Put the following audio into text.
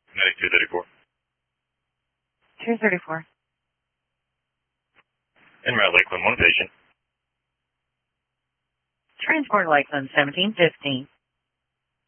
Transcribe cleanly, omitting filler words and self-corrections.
Medic 234. 234. En route Lakeland, one patient. Transport Lakeland 1715.